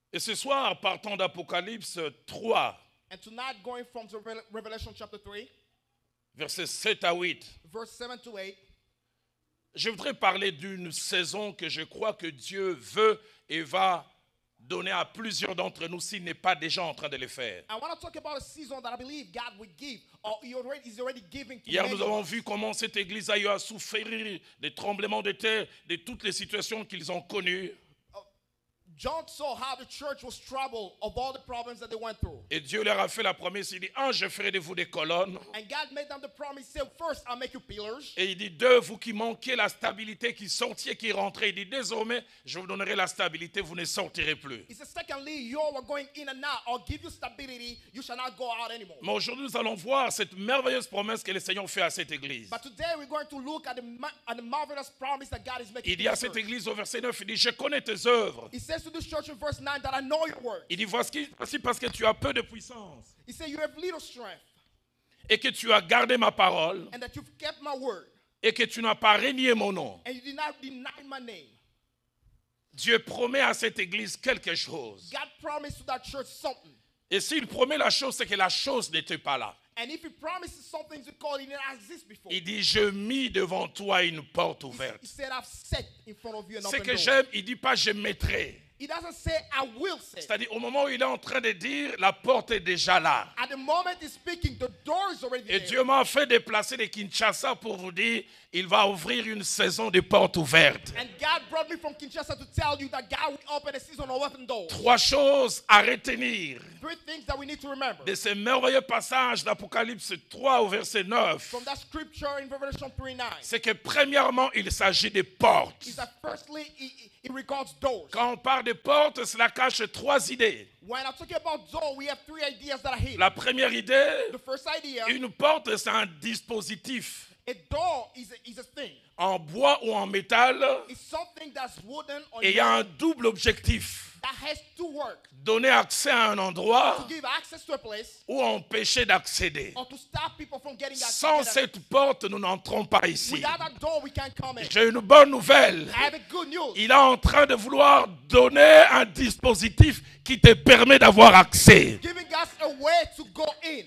Et ce soir, partons d'Apocalypse 3, And tonight, going from the Revelation chapter 3, versets 7 à 8, verse 7 to 8, je voudrais parler d'une saison que je crois que Dieu veut et va donner à plusieurs d'entre nous s'il n'est pas déjà en train de le faire. I want to talk about a season that I believe God will give, or is already giving to Hier, many nous of avons us. vu comment cette église a eu à souffrir des tremblements de terre, de toutes les situations qu'ils ont connues. John saw how the church was troubled of all the problems that they went through. Et Dieu leur a fait la promesse, il dit, un, je ferai de vous des colonnes. And God made them the promise, he said, first, I'll make you pillars. Et il dit, deux, vous qui manquiez la stabilité, qui sortiez, qui rentrez. Il dit, désormais, je vous donnerai la stabilité, vous ne sortirez plus. He said, secondly, you are going in and out. I'll give you stability. You shall not go out anymore. Mais aujourd'hui, nous allons voir cette merveilleuse promesse que le Seigneur fait à cette église. But today, we're going to look at the marvelous promise that God is making Il to dit à the cette church. église au verset 9, il dit, je connais tes œuvres. He says to this church in verse 9 that I know your word. Il dit, voici parce que tu as peu de puissance He said, you have little strength et que tu as gardé ma parole and that you've kept my word et que tu n'as pas renié mon nom. and you did not deny my name. Dieu promet à cette église quelque chose. God promised to that church something. Et s'il promet la chose, c'est que la chose n'était pas là. And if he promises something to call, it didn't exist before. Il dit, je mis devant toi une porte He ouverte. said, I've set in front of you an Ce open que door. j'aime, il dit pas je mettrai. He doesn't say, I will say. C'est-à-dire au moment où il est en train de dire, la porte est déjà là. At the moment he's speaking, the door is already Et there. Dieu m'a fait déplacer de Kinshasa pour vous dire, il va ouvrir une saison de portes ouvertes. And God brought me from Kinshasa to tell you that God will open a season of open doors. Trois choses à retenir Three things that we need to remember. de ce merveilleux passage d'Apocalypse 3 au verset 9. From that scripture in Revelation 3:9. C'est que premièrement, il s'agit des portes. Is that firstly, it regards doors. Quand on parle de portes, cela cache trois idées. When I'm talking about door, we have three ideas that are hidden. La première idée, The first idea, une porte, c'est un dispositif a door is a thing. en bois ou en métal It's something that's wooden or et il y a un metal double objectif. that has to work Donner accès à un endroit to give access to a place où empêcher d'accéder. or to stop people from getting Sans access. cette porte, nous n'entrons pas ici. Without that door, we can't come in. J'ai une bonne nouvelle. I have a good news. Il est en train de vouloir donner un dispositif qui te permet d'avoir accès. Giving us a way to go in.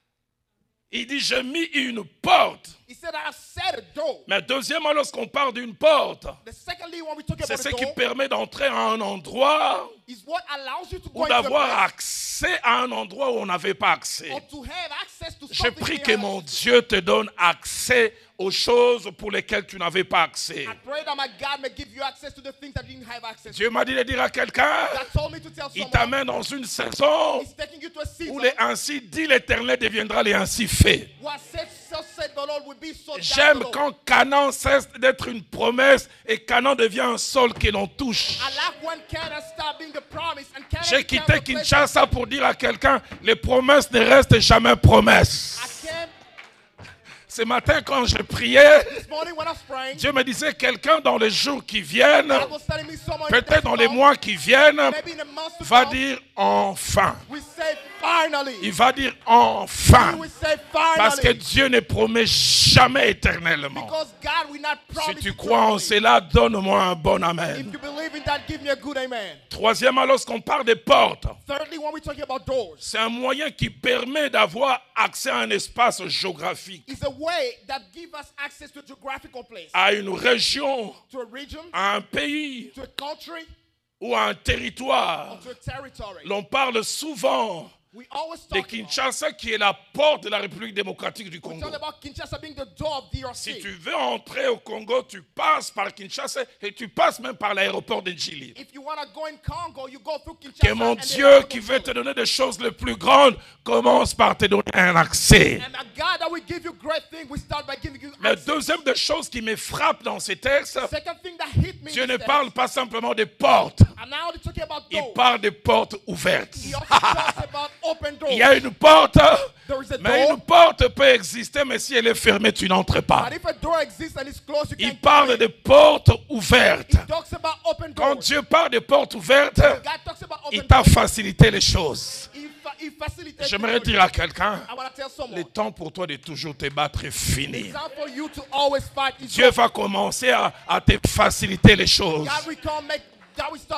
Il dit, j'ai mis une porte. He said, I set a door. Mais deuxièmement, lorsqu'on parle d'une porte, The secondly, when we talk c'est about ce the qui door, permet d'entrer à un endroit is what allows you to go ou into a d'avoir place accès à un endroit où on n'avait pas accès. or to have access to Je something. prie we que have mon access Dieu te donne accès aux choses pour lesquelles tu n'avais pas accès. to. I pray that my God may give you access to the things that you didn't have access to. Dieu m'a dit de dire à quelqu'un, God told me to tell il someone, t'amène dans une saison He's taking you to a season où les ainsi dit l'Éternel deviendra les ainsi fait. what so said the Lord will be so down J'aime the Lord. quand Canaan cesse d'être une promesse et Canaan devient un sol que l'on touche. I like when Canaan stop being the promise and Canaan J'ai becomes quitté the place. Kinshasa pour dire à quelqu'un, les promesses ne restent jamais promesses. I came Ce matin quand je priais, this morning when I was praying, Dieu me disait, quelqu'un dans les jours qui viennent, God was telling me someone in the days peut-être to dans les come, mois qui viennent, maybe in the months to va come, dire enfin. we say finally. Il va dire enfin. We say Parce que finally. Dieu ne promet jamais éternellement. Because God will not Si promise tu crois en eternally. cela, donne-moi un bon If amen. you believe in that, give me a good amen. Troisièmement, lorsqu'on parle des portes, Thirdly, when we're talking about doors, c'est un moyen qui permet d'avoir accès à un espace géographique, it's a way that gives us access to a geographical place, à une région, to a region, à un pays to a country, ou à un territoire. or to a territory. L'on parle souvent We always de talk about, Kinshasa qui est la porte de la République démocratique du we Congo. talk about Kinshasa being the door of DRC. Si tu veux entrer au Congo, tu passes par Kinshasa et tu passes même par l'aéroport de Djili. If you want to go in Congo, you go through Kinshasa. Que mon and then Dieu you go qui to veut te Congo. donner des choses les plus grandes commence par te donner un accès. And a God that will give you great things, we start by giving you Mais access. deuxième des choses qui me frappe dans ces textes, Second thing that hit me Dieu is ne that- parle pas simplement des portes, and now we're talking about il doors. parle des portes ouvertes. He also talks about open doors. Il y a une porte, There is a mais door, une porte peut exister, mais si elle est fermée, tu n'entres pas. but if a door exists and it's closed, you Il can't parle go in. de portes ouvertes. He talks about open Quand doors. Dieu parle de portes ouvertes, God talks about open il t'a doors. facilité les choses. He facilitates J'aimerais things for dire à you. quelqu'un, I want to tell someone. le temps pour toi de toujours te battre est fini. It's time for you to always fight. It's Dieu va commencer à te faciliter les choses. God will start making things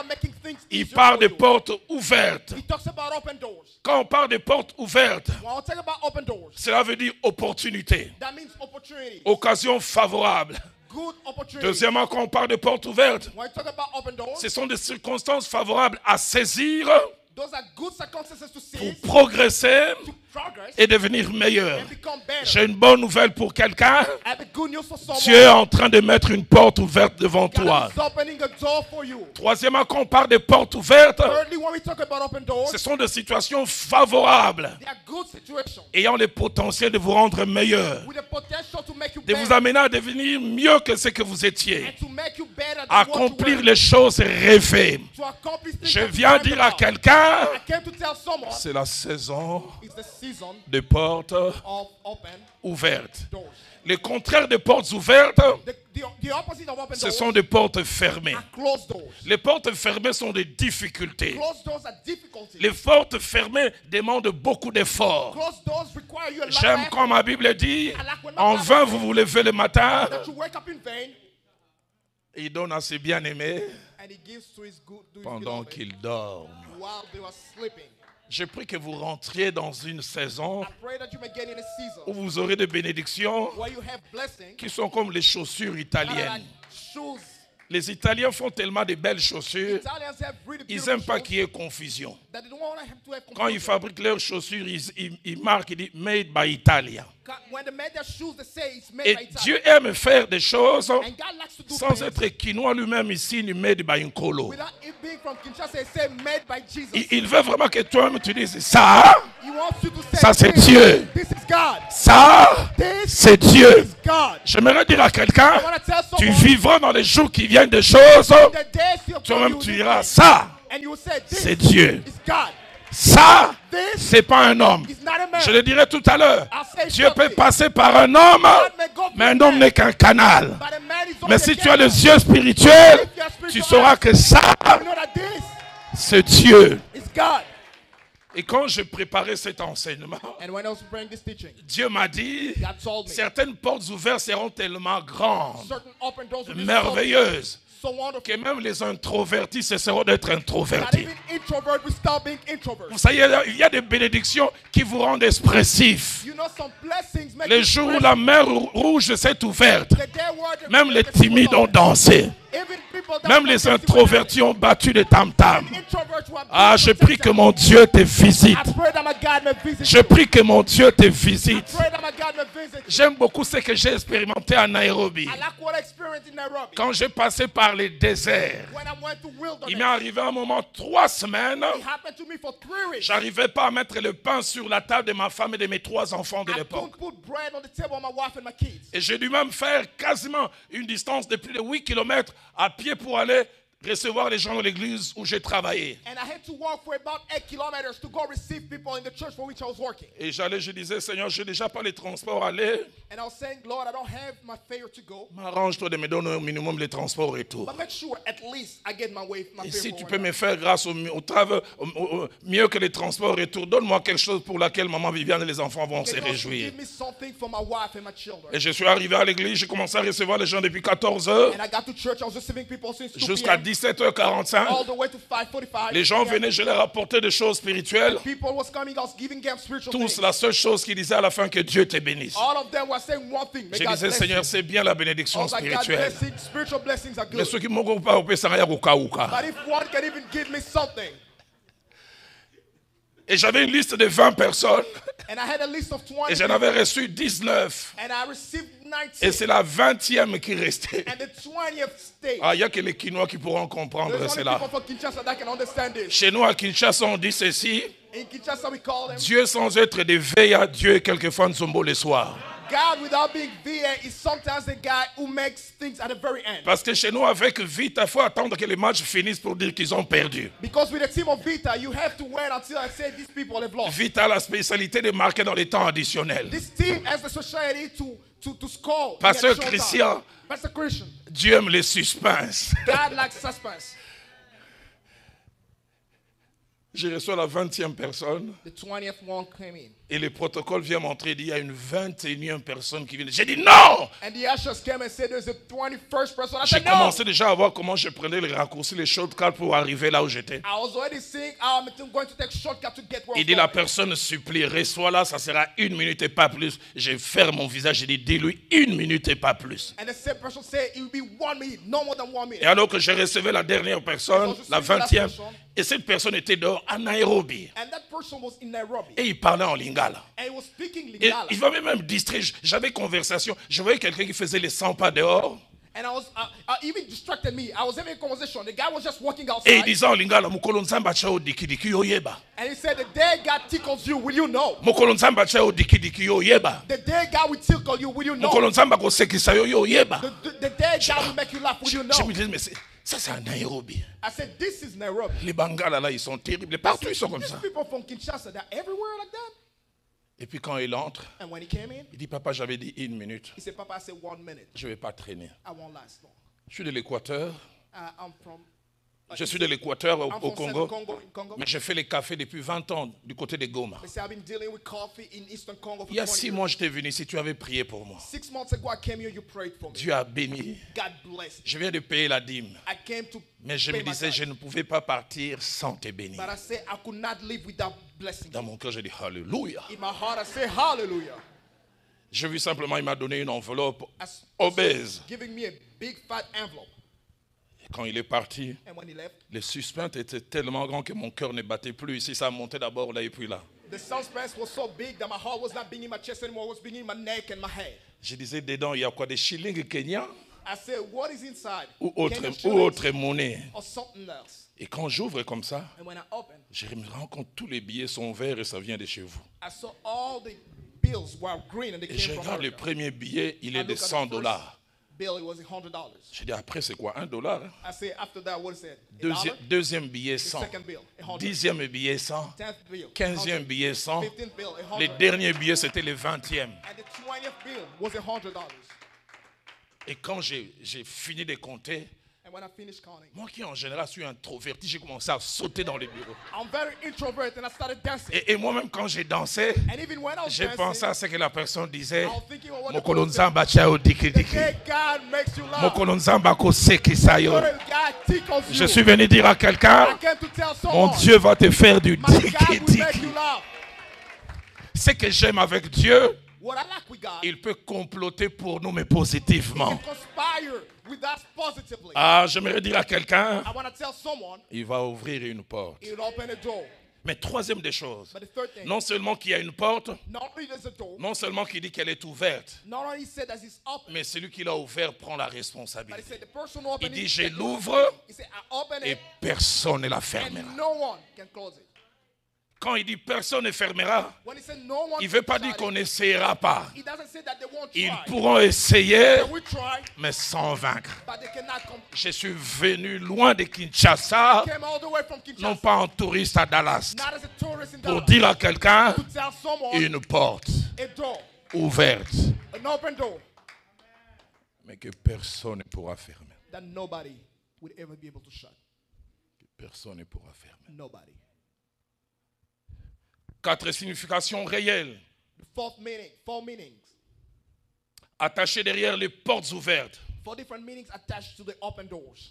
things il easier parle for des you. portes ouvertes. He talks about open doors. Quand on parle des portes ouvertes, When I talk about open doors, cela veut dire opportunité, that means opportunity. occasion favorable. Good opportunity. Deuxièmement, quand on parle de portes ouvertes, When I talk about open doors, ce sont des circonstances favorables à saisir those are good circumstances to pour seize, progresser to progress, et devenir meilleur. and become better. J'ai une bonne nouvelle pour quelqu'un. I have a good news for someone. Dieu est en train de mettre une porte ouverte devant toi. God is opening a door for you. Troisièmement, quand on parle des portes ouvertes, Thirdly, when we talk about open doors, ce sont des situations favorables they are good situations ayant le potentiel de vous rendre meilleur, with the potential to make you de vous better amener à devenir mieux que ce que vous étiez, and to make you better than what you accomplir were, les choses rêvées. to accomplish things Je that you viens dreamt dire à about. quelqu'un, I came to tell someone c'est la saison it's the season des portes of open ouvertes. doors. Le contraire des portes ouvertes, The opposite of open ce doors sont des portes fermées. are closed doors. Les portes fermées sont des difficultés. Closed doors are difficulties. Les portes fermées demandent beaucoup d'efforts. Closed doors require you a lot J'aime of quand effort. ma Bible dit, en vain vous vous levez le matin, That you wake up in vain il donne à ses bien-aimés and he gives to his good to his pendant beloved qu'ils dorment. while they were sleeping. Je prie que vous rentriez dans une saison I pray that you may get in a season où vous aurez des bénédictions where you have blessings qui sont comme les chaussures that are like italiennes. shoes. Les Italiens font tellement de belles chaussures, Italians have really ils beautiful n'aiment pas shoes qu'il y ait confusion. that they don't want to have Quand ils confusion. fabriquent leurs chaussures, ils marquent, ils disent Made by Italia. When they make their shoes, they say it's made Et by Italy. Dieu aime faire des choses And God likes to do sans things être quinois lui-même ici, ni made by Nkolo. without it being from Kinshasa. It say made by Jesus. Il veut vraiment que toi-même tu dises ça, He wants you to say ça c'est this, Dieu. This is God. Ça, This c'est Dieu. is God. J'aimerais dire à quelqu'un, I want to tell tu someone vivras dans les jours qui viennent des choses, the days you toi-même tu diras and ça, you will say this c'est Dieu. is God. Ça, This c'est pas un homme. is not a man. Je le dirai tout à l'heure. I'll say Dieu peut something. passer par un homme, mais un homme n'est qu'un canal. But a man is Mais only si a tu as canal. les yeux spirituels, tu sauras que ça, You know that this c'est Dieu. is God. Et quand je préparais cet enseignement, And when I was praying this teaching, Dieu m'a dit, God told me certaines portes ouvertes seront tellement grandes, certain open doors will be merveilleuses, so wonderful que même les introvertis cesseront d'être that introvertis. even introvert will stop being introvert. Vous savez, il y a des bénédictions qui vous rendent expressifs. You know some blessings make Les you jours où express la mer rouge s'est ouverte, the day where the même les people get timides ont open. dansé. Even people that Même are les not dancing introvertis ont battu des tam-tams. with introverts who are Ah, doing je prie que something. mon Dieu te visite. I pray that my God may visit Je you. prie que mon Dieu te visite. Pray that my God may visit you. J'aime beaucoup ce que j'ai expérimenté à Nairobi. I like what I experienced in Nairobi. Quand j'ai passé par les déserts, When I went to wilderness, il m'est arrivé un moment, 3 semaines, it happened to me for 3 weeks. j'arrivais pas à mettre le pain sur la table de ma femme et de mes 3 enfants de I l'époque. couldn't put bread on the table of my wife and my kids. Et j'ai dû même faire quasiment une distance de plus de 8 km à pied pour aller recevoir les gens dans l'église où j'ai travaillé. And I had to walk for about 8 kilometers to go receive people in the church for which I was working. Et je disais, Seigneur, j'ai déjà pas les transports à aller. And I was saying, Lord, I don't have my fare to go, M'arrange-toi de me donner au minimum les transports et tout. but make sure at least I get my Et fare si for tu one peux time. me faire grâce au travail, mieux que les transports et tout, donne-moi quelque chose pour laquelle maman Viviane et les enfants vont se Can you réjouir. give me something for my wife and my children? Et je suis arrivé à l'église, j'ai commencé à recevoir les gens depuis 14 heures And I got to church, I was receiving people since 2 jusqu'à p.m. 17h45. all the way to 5:45. Les gens venaient, je leur apportais des choses spirituelles. People was coming, I was giving them spiritual Tous, things. la seule chose qu'ils disaient à la fin, que Dieu te bénisse. All of them were saying one thing. May Je God disais, bless Seigneur, you. c'est bien la I bénédiction was like, God spirituelle. blessings, spiritual blessings are Mais good. ceux qui m'ont pas opé, ça n'a rien au cas où. But if one can even give me something, Et j'avais une liste de 20 personnes and I had a list of 20 et j'en avais reçu 19. and I received Et 19, c'est la 20e qui restait. and the 20th stayed. Ah, il n'y a que les Quinois qui pourront comprendre There's only cela. people from Kinshasa that can understand this. Chez nous à Kinshasa, on dit ceci. In Kinshasa, we call them Dieu sans être de veille à Dieu et quelquefois Nzombo le soir. God without being VA is sometimes the guy who makes things at the very end. Parce que chez nous, avec Vita, il faut attendre que les matchs finissent pour dire qu'ils ont perdu. Because with the team of Vita, you have to wait until I say these people have lost. Vita a la spécialité de marquer dans les temps additionnels. This team has the society to score. Pasteur at showtime. Christian. Pastor Christian. Dieu aime les suspens. God likes suspense. Je reçois la 20e personne. The 20th one came in. Et le protocole vient montrer, il y a une 21e personne qui vient. J'ai dit non! And the ushers came and said there's a 21st person. I J'ai said no. commencé déjà à voir comment je prenais les raccourcis, les shortcuts pour arriver là où j'étais. I was already seeing how I'm going to take shortcut to get where Il I'm dit la going. personne supplie, reçois là, ça sera 1 minute et pas plus. Je ferme mon visage, j'ai dit dis-lui 1 minute et pas plus. And the same person said it will be 1 minute, no more than 1 minute. Et alors que je recevais la dernière personne, la 20e, et cette personne était dehors à Nairobi. And that person was in Nairobi. Et il parlait en lingala. And he was speaking Et Lingala. il m'avait même distrait. J'avais conversation. Je voyais quelqu'un qui faisait les 100 pas dehors. And I was even distracted me. I was having a conversation. The guy was just walking Et outside. il disait en lingala, Mukolo nzamba chao diki diki yo yeba. And he said, the day God tickles you, will you know? Mukolo nzamba chao diki diki yo yeba. The day God will tickle you, will you know? Mukolo nzamba ko sekisa yo yo yeba. The day God will make you laugh, will you Je me know? disais, mais ça c'est à Nairobi. I said, this is Nairobi. Les Bangala là, ils sont terribles. Partout ils sont comme These ça. people from Kinshasa, they're everywhere like that. Et puis quand il entre, And when he came in, il dit, papa, j'avais dit 1 minute. he said, Papa, I said 1 minute. Je ne vais pas traîner. I won't last long. Je suis de l'Équateur. I'm from... Je suis de l'Équateur I'm au from Congo. Central Congo, in Congo. Mais je fais les cafés depuis 20 ans du côté de Goma. They say I've been dealing with coffee in Eastern Congo for Il y a 20 6 years. mois, j'étais venu ici, tu avais prié pour moi. 6 months ago, I came here, you prayed for me. Dieu a béni. God bless you. Je viens de payer la dîme. I came to Mais je pay me my disais, tithe. je ne pouvais pas partir sans te bénir. But I said I could not live without blessing Dans you. mon cœur, j'ai dit Alléluia. In my heart, I say hallelujah. J'ai vu simplement, il m'a donné une enveloppe As- obèse. Giving me a big fat envelope. Et quand il est parti, And when he left, le suspense était tellement grand que mon cœur ne battait plus. Ici, ça montait d'abord là et puis là. the suspense was so big that my heart was not beating in my chest anymore. It was beating in my neck and my head. Je disais, dedans, il y a quoi? Des shillings kenyans I said, what is inside? ou Kenyan autre shillings monnaie? or something else? Et quand j'ouvre comme ça, And when I opened, je me rends compte que tous les billets sont verts et ça vient de chez vous. I saw all the bills were green and they Et je came from regarde le America. premier billet, il I est de look at the 100 first dollars. bill, it was $100. Je dis, après, c'est quoi? 1 dollar? Hein? I said, after that, what is it? $1? Deuxième billet, The 100. second bill, 100. 10e billet, 100. 10th bill, 15e 100. billet, 100. 15th bill, 100. Les derniers billets, c'était les 20e. And the 20th bill was $100. Et quand j'ai fini de compter, And when I finished counting, moi qui en général suis introverti, j'ai commencé à sauter dans les bureaux. I'm very introvert and I started dancing. Et moi-même, quand j'ai dansé, And even when I was j'ai dancing, pensé à ce que la personne disait. I was thinking of what the Mokolo person said. nzamba chao diki The diki. day God makes you laugh. Mokolo nzamba ko sekisa yo. God tickles you. Je suis venu dire à I quelqu'un, came to tell mon someone, Dieu va te faire du my God diki will make diki. you laugh. Ce que j'aime avec Dieu, What I like with God, il peut comploter pour nous, mais He positivement. can conspire with us positively. Ah, j'aimerais dire à quelqu'un, I want to tell someone, il va ouvrir une porte. He will open a door. Mais troisième des choses, But the third thing, non seulement qu'il y a une porte, not only there's a door, non seulement qu'il dit qu'elle est ouverte, not only he said that it's open, mais celui qui l'a ouvert prend la but he responsabilité. said the person who opened Il dit, it, je he l'ouvre said, I open et it personne ne la and fermera. no one can close it. Quand il dit personne ne fermera, When he said no one il ne veut can pas shut dire it, qu'on n'essayera pas. he doesn't say that they won't Ils try. pourront essayer, They will try, mais sans vaincre. but they cannot come. Je suis venu loin de Kinshasa, Came all the way from non Kinshasa, pas en touriste à Dallas, not as a tourist in pour Dallas, dire à quelqu'un to tell someone une porte a door, ouverte, an open door mais que personne ne pourra fermer. that nobody would ever be able to shut. Que personne ne pourra fermer. Nobody. 4 significations réelles The fourth meaning, 4 meanings, attachées derrière les portes ouvertes. 4 different meanings attached to the open doors.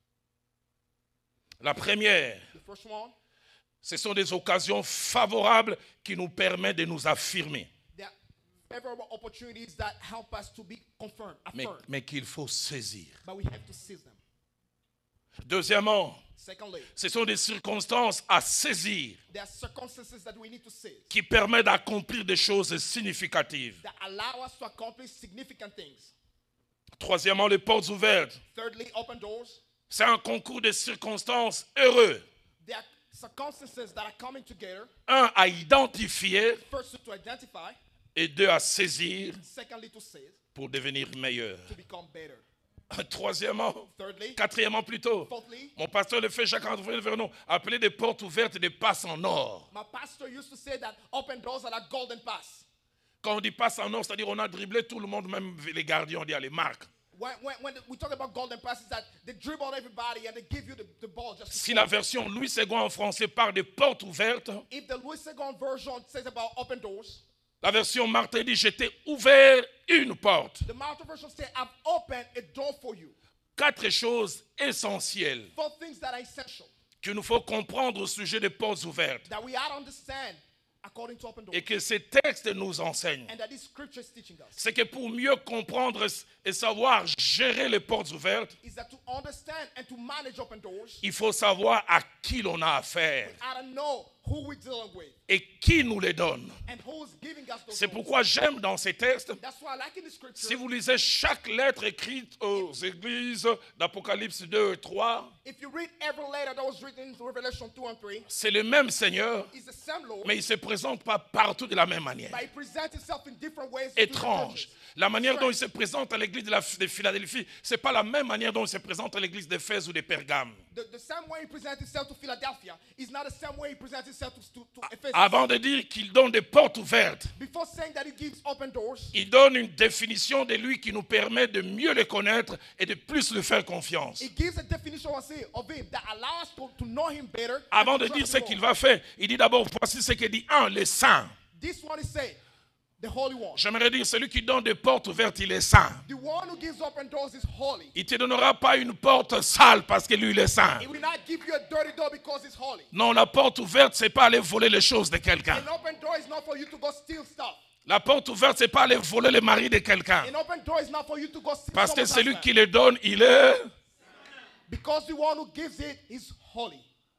La première, The first one, ce sont des occasions favorables qui nous permettent de nous affirmer, there are favorable opportunities that help us to be confirmed, affirmed, mais qu'il faut saisir. but we have to seize them. Deuxièmement, Secondly, ce sont des circonstances à saisir there are circumstances that we need to seize qui permettent d'accomplir des choses significatives. that allow us to accomplish significant things. Troisièmement, les portes ouvertes. Thirdly, open doors. C'est un concours de circonstances heureux. There are circumstances that are coming together. Un, à identifier First, to identify. et deux, à saisir Secondly, to seize, pour devenir meilleur. to become better. Troisièmement, Thirdly, quatrièmement plutôt, fourthly, mon pasteur le fait Jacques-André Vernon, appeler des portes ouvertes des passes en or. my pastor used to say that open doors are like golden pass. Quand on dit passe en or, c'est-à-dire on a dribblé tout le monde, même les gardiens, on dit allez, marque. we talk about golden passes, that they dribble on everybody and they give you the ball just to Si score. la version Louis II en français parle de portes ouvertes, If the Louis II version says about open doors, la version Martin dit j'étais ouvert une porte. the Martin version says, I've opened a door for you. 4 choses essentielles 4 things that are essential qu'il nous faut comprendre au sujet des portes ouvertes that we ought to understand according to open doors. et que ces textes nous enseignent. And that this scripture is teaching us. C'est que pour mieux comprendre et savoir gérer les portes ouvertes, Is that to understand and to manage open doors, il faut savoir à qui l'on a affaire we ought to know who we're dealing with et qui nous les donne. and who's giving us those C'est doors. pourquoi j'aime dans ces textes, That's why I like in the scripture, si vous lisez chaque lettre écrite aux églises d'Apocalypse 2 et 3, if you read every letter that was written in Revelation 2 and 3, c'est le même Seigneur, it's the same Lord, mais il ne se présente pas partout de la même manière. but he presents himself in different ways. to different Étrange. churches. La manière dont il se présente à l'église de Philadelphie, ce n'est pas la même manière dont il se présente à l'église d'Éphèse ou de Pergame. The same way he presents himself to Philadelphia is not the same way he presents himself to Ephesus. Avant de dire qu'il donne des portes ouvertes, Before saying that he gives open doors, il donne une définition de lui qui nous permet de mieux le connaître et de plus lui faire confiance. he gives a definition of him that allows us to know him better. Avant and de to dire trust ce him qu'il more. va faire, il dit d'abord, voici ce que dit un, les saints. This one is saying, the Holy One. J'aimerais dire, celui qui donne des portes ouvertes, il est saint. The one who gives open doors is holy. Il ne te donnera pas une porte sale parce que lui, il est saint. He will not give you a dirty door because it's holy. Non, la porte ouverte, c'est pas aller voler les choses de quelqu'un. An open door is not for you to go steal stuff. La porte ouverte, c'est pas aller voler le mari de quelqu'un. An open door is not for you to go steal Parce que someone's celui husband. qui le donne, il est... Because the one who gives it is holy.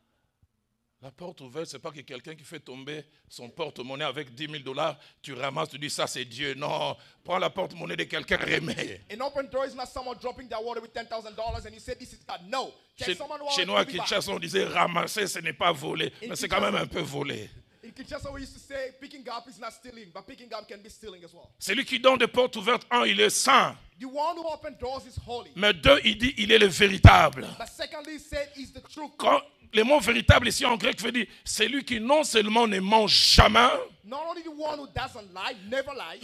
La porte ouverte, c'est pas que quelqu'un qui fait tomber son porte-monnaie avec 10 000 $, tu ramasses, tu dis ça c'est Dieu. Non, prends la porte-monnaie de quelqu'un, remets. An open door is not someone dropping their water with $10,000 and you say this is God. No. Take someone who Chez nous, à Kinshasa, on disait ramasser, ce n'est pas voler. Mais c'est quand même un peu voler. In Kinshasa, we used to say picking up is not stealing, but picking up can be stealing as well. Celui qui donne des portes ouvertes, un, il est saint. The one who opens doors is holy. Mais deux, il dit, il est le véritable. But secondly, he said is the truth. Quand le mot véritable ici en grec veut dire, c'est lui qui non seulement ne mange jamais, Not only the one who doesn't lie, never lies,